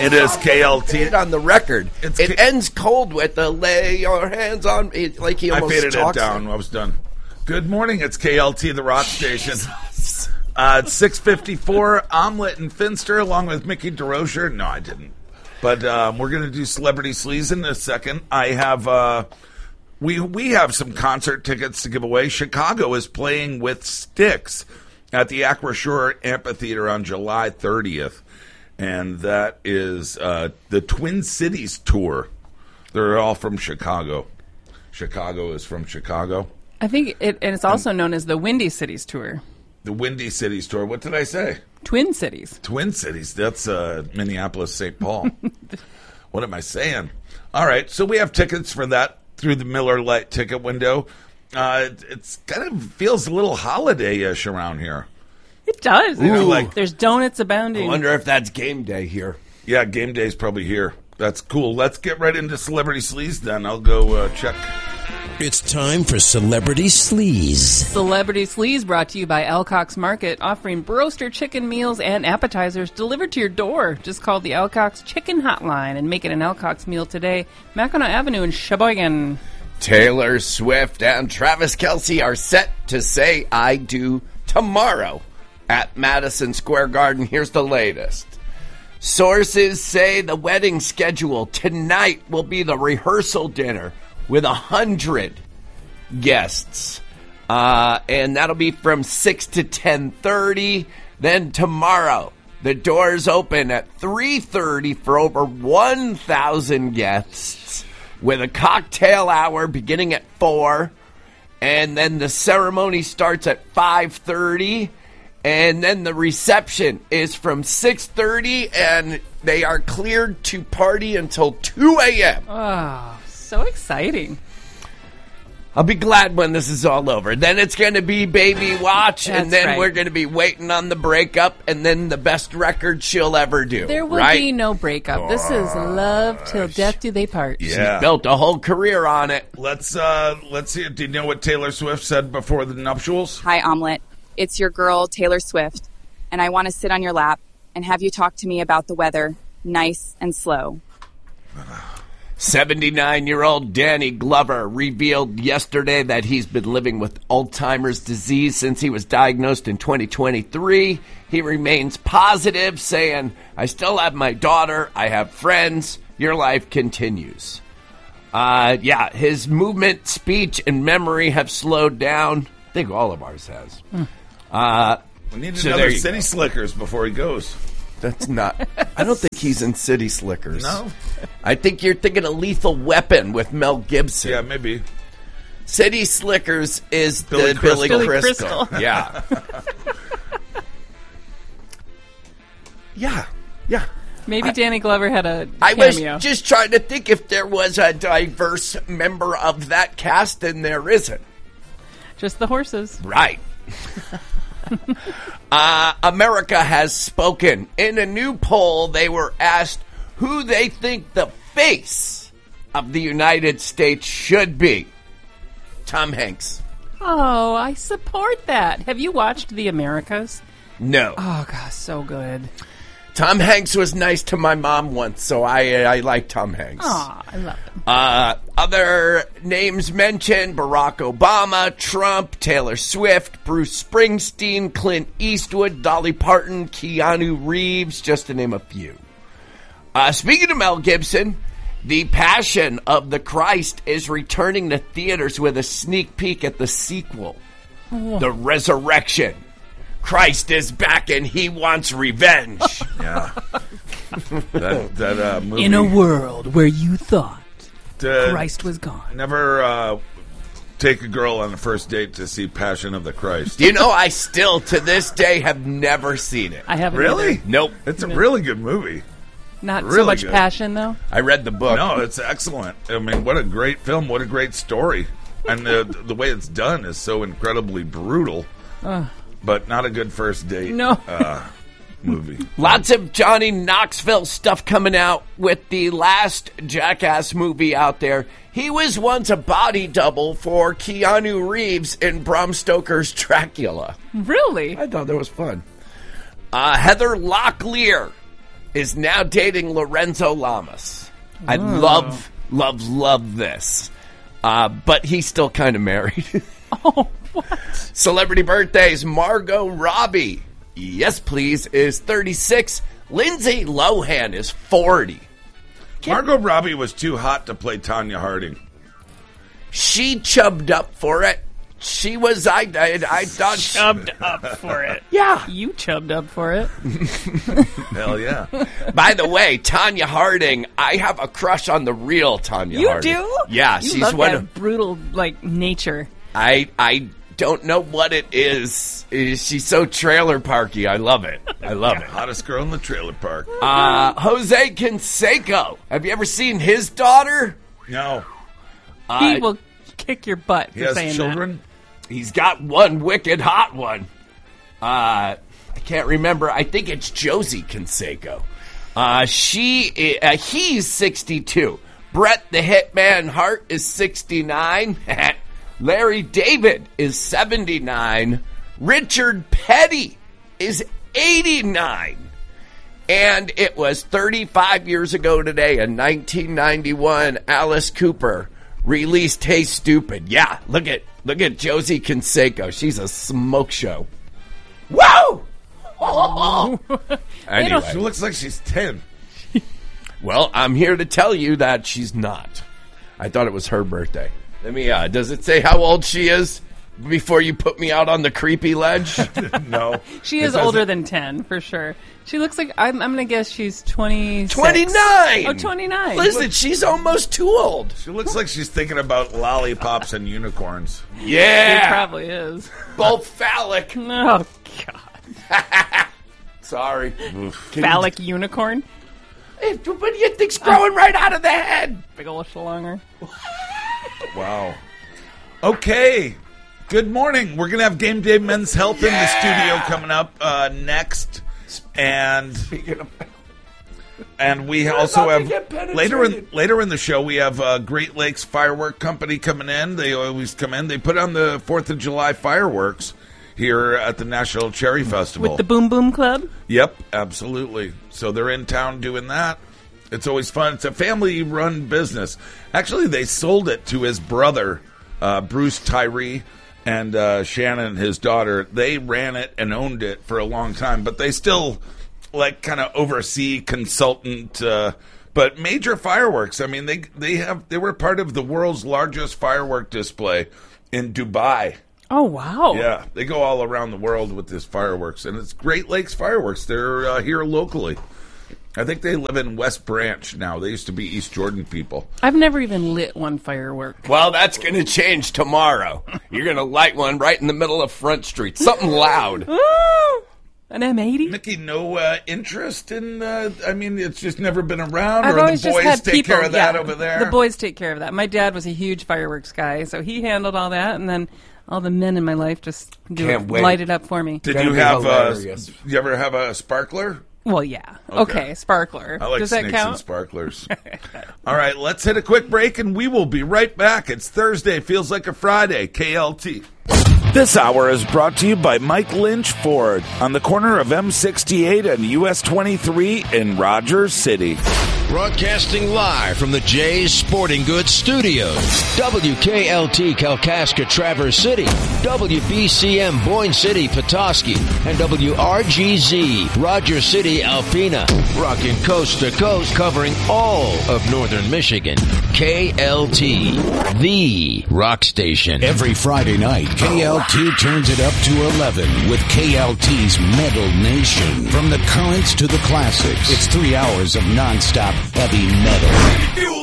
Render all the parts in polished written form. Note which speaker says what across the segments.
Speaker 1: It is KLT.
Speaker 2: On the record. It ends cold with the lay your hands on me. Like he almost
Speaker 1: I faded
Speaker 2: talks
Speaker 1: it down. I was done. Good morning. It's KLT, the rock station. It's 6:54. Omelet and Finster along with Mickey DeRozier. No, I didn't. But we're going to do Celebrity Sleaze in a second. I have... We have some concert tickets to give away. Chicago is playing with Styx at the Acrisure Amphitheater on July 30th. And that is the Twin Cities Tour. They're all from Chicago. Chicago is from Chicago.
Speaker 3: I think it's also known as the Windy Cities Tour.
Speaker 1: The Windy Cities Tour. What did I say?
Speaker 3: Twin Cities.
Speaker 1: Twin Cities. That's Minneapolis, St. Paul. What am I saying? All right. So we have tickets for that through the Miller Lite ticket window. It's kind of feels a little holiday-ish around here.
Speaker 3: It does.
Speaker 2: Ooh.
Speaker 3: There's donuts abounding.
Speaker 2: I wonder if that's game day here.
Speaker 1: Yeah, game day's probably here. That's cool. Let's get right into Celebrity Sleaze then. I'll go check.
Speaker 4: It's time for Celebrity Sleaze.
Speaker 3: Celebrity Sleaze brought to you by Alcock's Market, offering broaster chicken meals and appetizers delivered to your door. Just call the Alcock's Chicken Hotline and make it an Alcock's meal today. Mackinac Avenue in Sheboygan.
Speaker 2: Taylor Swift and Travis Kelce are set to say I do tomorrow at Madison Square Garden. Here's the latest. Sources say the wedding schedule tonight will be the rehearsal dinner with 100 guests. And that'll be from 6 to 10:30. Then tomorrow, the doors open at 3:30 for over 1,000 guests with a cocktail hour beginning at 4. And then the ceremony starts at 5:30. And then the reception is from 6:30, and they are cleared to party until 2 a.m.
Speaker 3: Oh, so exciting.
Speaker 2: I'll be glad when this is all over. Then it's going to be Baby Watch, and then
Speaker 3: right.
Speaker 2: We're going to be waiting on the breakup, and then the best record she'll ever do.
Speaker 3: There will be no breakup. This is love till death do they part.
Speaker 1: Yeah.
Speaker 2: She built a whole career on it.
Speaker 1: Let's see. Do you know what Taylor Swift said before the nuptials?
Speaker 5: Hi, Omelet. It's your girl, Taylor Swift, and I want to sit on your lap and have you talk to me about the weather, nice and slow.
Speaker 2: 79-year-old Danny Glover revealed yesterday that he's been living with Alzheimer's disease since he was diagnosed in 2023. He remains positive, saying, I still have my daughter, I have friends, your life continues. His movement, speech, and memory have slowed down. I think all of ours has.
Speaker 1: We need another City Slickers before he goes.
Speaker 2: That's not... I don't think he's in City Slickers.
Speaker 1: No?
Speaker 2: I think you're thinking of Lethal Weapon with Mel Gibson.
Speaker 1: Yeah, maybe.
Speaker 2: City Slickers is
Speaker 1: Billy
Speaker 2: the Billy
Speaker 3: Crystal.
Speaker 2: Yeah. Yeah.
Speaker 3: Maybe Danny Glover had a
Speaker 2: I
Speaker 3: cameo.
Speaker 2: was just trying to think if there was a diverse member of that cast, and there isn't.
Speaker 3: Just the horses.
Speaker 2: Right. America has spoken. In a new poll, they were asked who they think the face of the United States should be. Tom Hanks.
Speaker 3: Oh, I support that. Have you watched The Americas?
Speaker 2: No.
Speaker 3: Oh, gosh, so good.
Speaker 2: Tom Hanks was nice to my mom once, so I like Tom Hanks.
Speaker 3: Oh, I love him.
Speaker 2: Other names mentioned, Barack Obama, Trump, Taylor Swift, Bruce Springsteen, Clint Eastwood, Dolly Parton, Keanu Reeves, just to name a few. Speaking of Mel Gibson, The Passion of the Christ is returning to theaters with a sneak peek at the sequel, The Resurrection. Christ is back and he wants revenge.
Speaker 1: Yeah. that movie.
Speaker 3: In a world where you thought Christ was gone.
Speaker 1: Never take a girl on a first date to see Passion of the Christ.
Speaker 2: You know, I still, to this day, have never seen it.
Speaker 3: I haven't
Speaker 1: Really?
Speaker 3: either.
Speaker 2: Nope.
Speaker 1: It's a really good movie.
Speaker 3: Not so
Speaker 1: Really
Speaker 3: much
Speaker 1: good.
Speaker 3: passion, though.
Speaker 2: I read the book.
Speaker 1: No, it's excellent. I mean, what a great film. What a great story. And the way it's done is so incredibly brutal. But not a good first date
Speaker 3: No.
Speaker 1: movie.
Speaker 2: Lots of Johnny Knoxville stuff coming out with the last Jackass movie out there. He was once a body double for Keanu Reeves in Bram Stoker's Dracula.
Speaker 3: Really?
Speaker 2: I thought that was fun. Heather Locklear is now dating Lorenzo Lamas. I love this. But he's still kind of married.
Speaker 3: Oh, what?
Speaker 2: Celebrity birthdays. Margot Robbie, yes please, is 36. Lindsay Lohan is 40.
Speaker 1: Margot Robbie was too hot to play Tanya Harding.
Speaker 2: She chubbed up for it. She was, I thought.
Speaker 3: Chubbed up for it.
Speaker 2: Yeah.
Speaker 3: You chubbed up for it.
Speaker 1: Hell yeah.
Speaker 2: By the way, Tanya Harding, I have a crush on the real Tanya
Speaker 3: You
Speaker 2: Harding.
Speaker 3: do?
Speaker 2: Yeah,
Speaker 3: You
Speaker 2: she's
Speaker 3: love
Speaker 2: one
Speaker 3: that
Speaker 2: of.
Speaker 3: brutal, nature.
Speaker 2: I don't know what it is. She's so trailer parky. I love it. I love it.
Speaker 1: Hottest girl in the trailer park.
Speaker 2: Jose Canseco. Have you ever seen his daughter?
Speaker 1: No.
Speaker 3: He will kick your butt
Speaker 1: He
Speaker 3: for
Speaker 1: has
Speaker 3: saying
Speaker 1: children?
Speaker 2: He's got one wicked hot one. I can't remember. I think it's Josie Canseco. He's 62. Bret the Hitman Hart is 69. Larry David is 79. Richard Petty is 89. And it was 35 years ago today, in 1991, Alice Cooper released Hey Stupid. Yeah, look at Josie Canseco. She's a smoke show. Whoa!
Speaker 1: She
Speaker 2: Anyway,
Speaker 1: looks like she's 10.
Speaker 2: well, I'm here to tell you that she's not. I thought it was her birthday. Let me, does it say how old she is before you put me out on the creepy ledge?
Speaker 1: No.
Speaker 3: She is older than 10, for sure. She looks like, I'm going to guess she's 26.
Speaker 2: 29!
Speaker 3: Oh, 29.
Speaker 2: Listen, she's almost too old.
Speaker 1: She looks like she's thinking about lollipops and unicorns.
Speaker 3: She
Speaker 2: Yeah!
Speaker 3: probably is.
Speaker 2: Both phallic.
Speaker 3: Oh, God.
Speaker 2: Sorry.
Speaker 3: Phallic unicorn?
Speaker 2: Hey, what do you think's growing right out of the head?
Speaker 3: Big ol' schlonger.
Speaker 1: Wow. Okay. Good morning. We're going to have Game Day Men's Health in the studio coming up next. And we also
Speaker 2: about to
Speaker 1: have
Speaker 2: get
Speaker 1: later in the show we have Great Lakes Firework Company coming in. They always come in. They put on the 4th of July fireworks here at the National Cherry Festival.
Speaker 3: With the Boom Boom Club?
Speaker 1: Yep, absolutely. So they're in town doing that. It's always fun. It's a family-run business. Actually, they sold it to his brother, Bruce Tyree, and Shannon, his daughter. They ran it and owned it for a long time, but they still kind of oversee, consultant. But major fireworks. I mean, they were part of the world's largest firework display in Dubai.
Speaker 3: Oh, wow.
Speaker 1: Yeah, they go all around the world with this fireworks, and it's Great Lakes Fireworks. They're here locally. I think they live in West Branch now. They used to be East Jordan people.
Speaker 3: I've never even lit one firework.
Speaker 2: Well, that's going to change tomorrow. You're going to light one right in the middle of Front Street. Something loud.
Speaker 3: An M80?
Speaker 1: Mickey, no interest in, I mean, it's just never been around,
Speaker 3: I've
Speaker 1: or
Speaker 3: always
Speaker 1: the
Speaker 3: just
Speaker 1: boys
Speaker 3: had
Speaker 1: take
Speaker 3: people,
Speaker 1: care of that over there?
Speaker 3: The boys take care of that. My dad was a huge fireworks guy, so he handled all that, and then all the men in my life just
Speaker 2: Can't wait.
Speaker 3: light it up for me.
Speaker 1: Did
Speaker 2: Gonna
Speaker 1: you
Speaker 2: be
Speaker 1: have
Speaker 2: hilarious.
Speaker 1: you ever have a sparkler?
Speaker 3: Well, yeah. Okay, sparkler.
Speaker 1: I like
Speaker 3: Does that
Speaker 1: snakes and
Speaker 3: count?
Speaker 1: sparklers. All right, let's hit a quick break, and we will be right back. It's Thursday. Feels like a Friday. KLT. This hour is brought to you by Mike Lynch Ford on the corner of M68 and US 23 in Rogers City.
Speaker 4: Broadcasting live from the Jay's Sporting Goods Studios. WKLT Kalkaska Traverse City, WBCM Boyne City Petoskey, and WRGZ Rogers City Alpena. Rocking coast to coast, covering all of northern Michigan. KLT, the rock station.
Speaker 6: Every Friday night, KLT turns it up to 11 with KLT's Metal Nation. From the currents to the classics, it's 3 hours of nonstop heavy metal.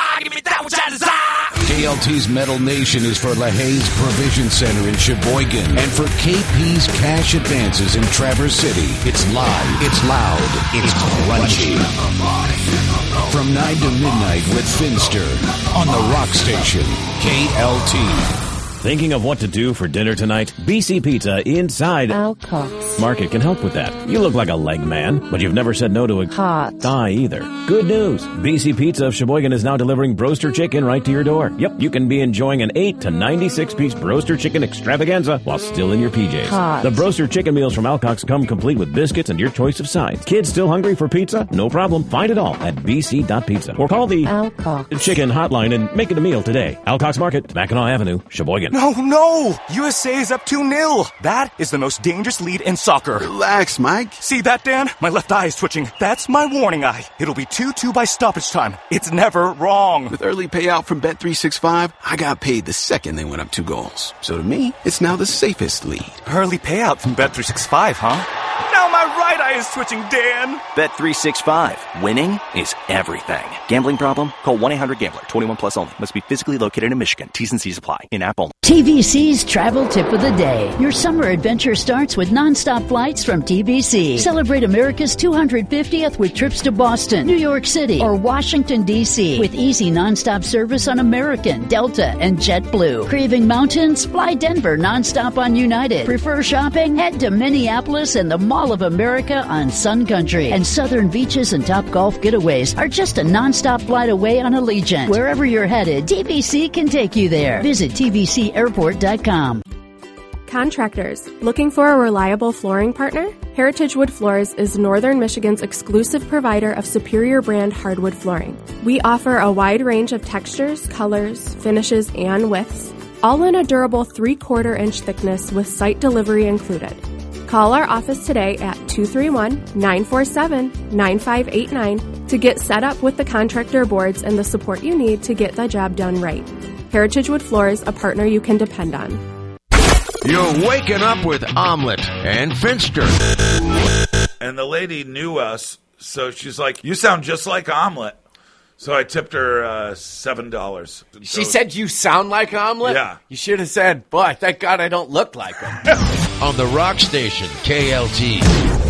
Speaker 6: KLT's Metal Nation is for LaHaye's Provision Center in Sheboygan and for KP's Cash Advances in Traverse City. It's live, it's loud, it's crunchy. From 9 to midnight with Finster on the rock station, KLT.
Speaker 7: Thinking of what to do for dinner tonight? BC Pizza inside
Speaker 8: Alcox
Speaker 7: Market can help with that. You look like a leg man, but you've never said no to a
Speaker 8: hot
Speaker 7: thigh either. Good news. BC Pizza of Sheboygan is now delivering Broaster Chicken right to your door. Yep, you can be enjoying an 8 to 96-piece Broaster Chicken extravaganza while still in your PJs.
Speaker 8: Hot.
Speaker 7: The Broaster Chicken meals from Alcox come complete with biscuits and your choice of sides. Kids still hungry for pizza? No problem. Find it all at bc.pizza or call the
Speaker 8: Alcox
Speaker 7: Chicken hotline and make it a meal today. Alcox Market, Mackinac Avenue, Sheboygan.
Speaker 9: No! USA is up 2-0. That is the most dangerous lead in soccer.
Speaker 10: Relax, Mike.
Speaker 9: See that, Dan? My left eye is twitching. That's my warning eye. It'll be 2-2 by stoppage time. It's never wrong.
Speaker 10: With early payout from Bet365, I got paid the second they went up 2 goals. So to me, it's now the safest lead.
Speaker 9: Early payout from Bet365, huh? Now my right eye is twitching, Dan.
Speaker 11: Bet365. Winning is everything. Gambling problem? Call 1-800-GAMBLER. 21 plus only. Must be physically located in Michigan. T's and C's apply. In-app only.
Speaker 12: TVC's Travel Tip of the Day. Your summer adventure starts with nonstop flights from TVC. Celebrate America's 250th with trips to Boston, New York City, or Washington, D.C. with easy nonstop service on American, Delta, and JetBlue. Craving mountains? Fly Denver nonstop on United. Prefer shopping? Head to Minneapolis and the Mall of America on Sun Country. And southern beaches and top golf getaways are just a nonstop flight away on Allegiant. Wherever you're headed, TVC can take you there. Visit TVCAirport.com.
Speaker 13: Contractors, looking for a reliable flooring partner? Heritage Wood Floors is Northern Michigan's exclusive provider of superior brand hardwood flooring. We offer a wide range of textures, colors, finishes, and widths, all in a durable 3/4-inch thickness with site delivery included. Call our office today at 231-947-9589 to get set up with the contractor boards and the support you need to get the job done right. Heritage Wood Floors, a partner you can depend on.
Speaker 4: You're waking up with Omelet and Finster.
Speaker 1: And the lady knew us, so she's like, "You sound just like Omelet." So I tipped her $7.
Speaker 2: She said, "You sound like Omelet?"
Speaker 1: Yeah.
Speaker 2: You should have said, "Boy, thank God I don't look like him."
Speaker 4: On the Rock Station, KLT.